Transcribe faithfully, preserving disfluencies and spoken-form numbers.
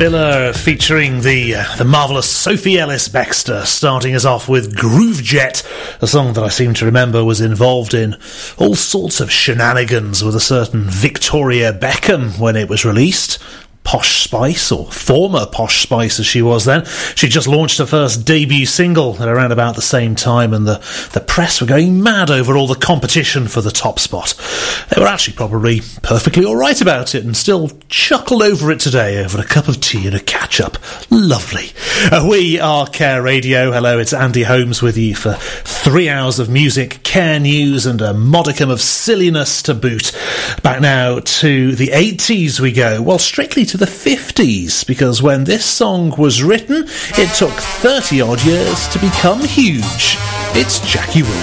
Biller featuring the uh, the marvellous Sophie Ellis-Bextor, starting us off with Groove Jet, a song that I seem to remember was involved in all sorts of shenanigans with a certain Victoria Beckham when it was released. Posh Spice, or former Posh Spice as she was then. She just launched her first debut single at around about the same time, and the, the press were going mad over all the competition for the top spot. They were actually probably perfectly alright about it and still chuckle over it today over a cup of tea and a catch-up. Lovely. Uh, we are Care Radio. Hello, it's Andy Holmes with you for three hours of music, Care news and a modicum of silliness to boot. Back now to the eighties we go. Well, strictly to the fifties, because when this song was written, it took thirty odd years to become huge. It's Jackie Wilson.